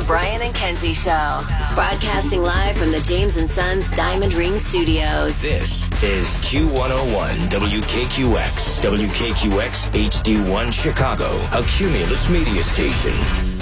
Brian and Kenzie Show. Broadcasting live from the James & Sons Diamond Ring Studios. This is Q101 WKQX HD1 Chicago, a Cumulus media station.